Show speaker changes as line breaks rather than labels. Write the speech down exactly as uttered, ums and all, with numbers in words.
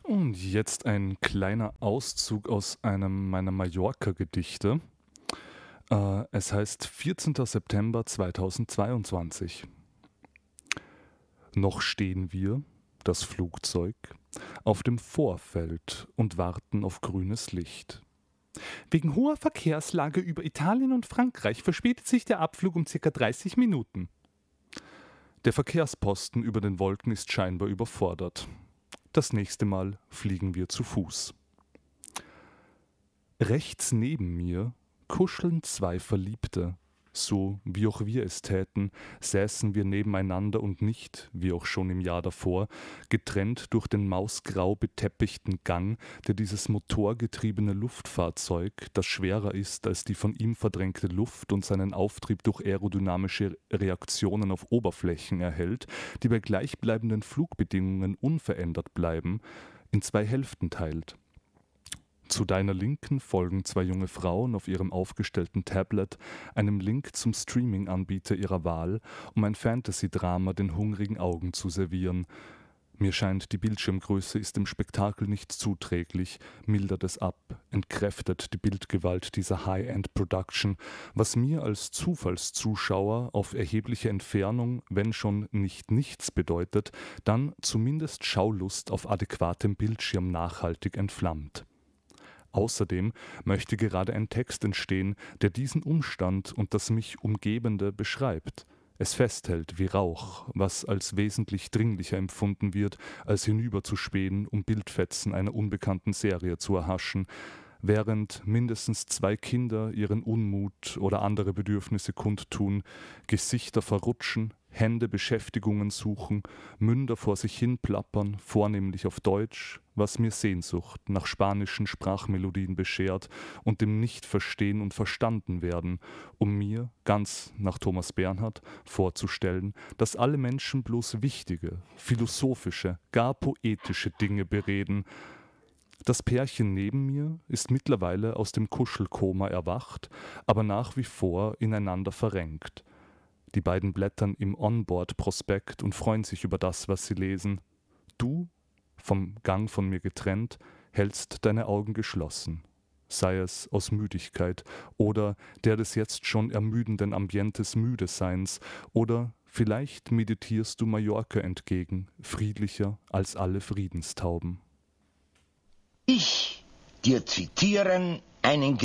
Und jetzt ein kleiner Auszug aus einem meiner Mallorca-Gedichte. Äh, es heißt vierzehnter September zweitausendzweiundzwanzig. Noch stehen wir, das Flugzeug, auf dem Vorfeld und warten auf grünes Licht. Wegen hoher Verkehrslage über Italien und Frankreich verspätet sich der Abflug um ca. dreißig Minuten. Der Verkehrsposten über den Wolken ist scheinbar überfordert. Das nächste Mal fliegen wir zu Fuß. Rechts neben mir kuscheln zwei Verliebte. So wie auch wir es täten, säßen wir nebeneinander und nicht, wie auch schon im Jahr davor, getrennt durch den mausgrau beteppichten Gang, der dieses motorgetriebene Luftfahrzeug, das schwerer ist als die von ihm verdrängte Luft und seinen Auftrieb durch aerodynamische Reaktionen auf Oberflächen erhält, die bei gleichbleibenden Flugbedingungen unverändert bleiben, in zwei Hälften teilt. Zu deiner Linken folgen zwei junge Frauen auf ihrem aufgestellten Tablet einem Link zum Streaming-Anbieter ihrer Wahl, um ein Fantasy-Drama den hungrigen Augen zu servieren. Mir scheint, die Bildschirmgröße ist dem Spektakel nicht zuträglich, mildert es ab, entkräftet die Bildgewalt dieser High-End-Production, was mir als Zufallszuschauer auf erhebliche Entfernung, wenn schon nicht nichts bedeutet, dann zumindest Schaulust auf adäquatem Bildschirm nachhaltig entflammt. Außerdem möchte gerade ein Text entstehen, der diesen Umstand und das mich Umgebende beschreibt. Es festhält wie Rauch, was als wesentlich dringlicher empfunden wird, als hinüberzuspähen, um Bildfetzen einer unbekannten Serie zu erhaschen, während mindestens zwei Kinder ihren Unmut oder andere Bedürfnisse kundtun, Gesichter verrutschen, Hände Beschäftigungen suchen, Münder vor sich hin plappern, vornehmlich auf Deutsch, was mir Sehnsucht nach spanischen Sprachmelodien beschert und dem Nicht-Verstehen und Verstanden-Werden, um mir, ganz nach Thomas Bernhard, vorzustellen, dass alle Menschen bloß wichtige, philosophische, gar poetische Dinge bereden. Das Pärchen neben mir ist mittlerweile aus dem Kuschelkoma erwacht, aber nach wie vor ineinander verrenkt. Die beiden blättern im Onboard-Prospekt und freuen sich über das, was sie lesen. Du, vom Gang von mir getrennt, hältst deine Augen geschlossen. Sei es aus Müdigkeit oder der des jetzt schon ermüdenden Ambientes Müdeseins oder vielleicht meditierst du Mallorca entgegen, friedlicher als alle Friedenstauben.
Ich dir zitieren einen